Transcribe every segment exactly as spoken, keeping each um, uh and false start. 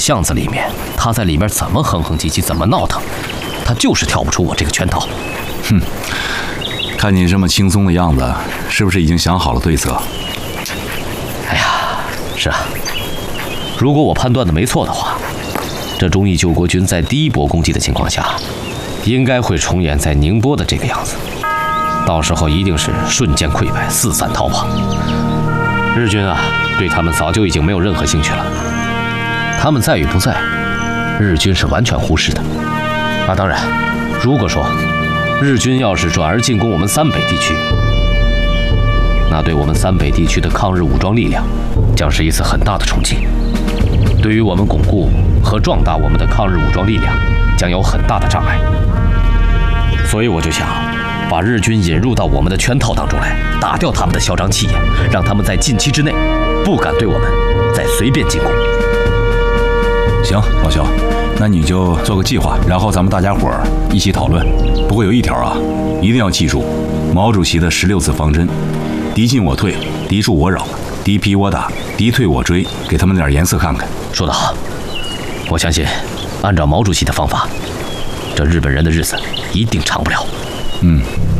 巷子里面，他在里面怎么哼哼唧唧，怎么闹腾，他就是跳不出我这个圈套。 哼，看你这么轻松的样子，是不是已经想好了对策？ 哎呀，是啊。如果我判断的没错的话，这忠义救国军在第一波攻击的情况下，应该会重演在宁波的这个样子。到时候一定是瞬间溃败，四散逃跑。日军啊，对他们早就已经没有任何兴趣了。他们在与不在，日军是完全忽视的。啊，当然，如果说日军要是转而进攻我们三北地区，那对我们三北地区的抗日武装力量将是一次很大的冲击，对于我们巩固和壮大我们的抗日武装力量将有很大的障碍。所以我就想把日军引入到我们的圈套当中来，打掉他们的嚣张气焰，让他们在近期之内不敢对我们再随便进攻。 行，老肖，那你就做个计划，然后咱们大家伙儿一起讨论。不过有一条啊，一定要记住毛主席的十六字方针：敌进我退，敌驻我扰，敌疲我打，敌退我追，给他们点颜色看看。 说得好，我相信按照毛主席的方法，这日本人的日子一定长不了。 嗯。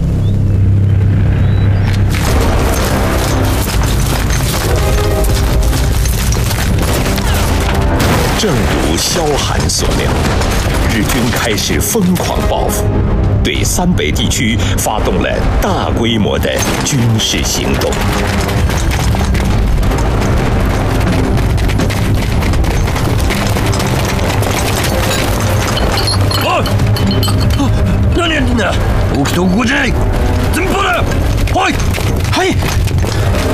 正如萧寒所料，日军开始疯狂报复，对三北地区发动了大规模的军事行动。 あ、何やってんだ。起きておこうじゃない。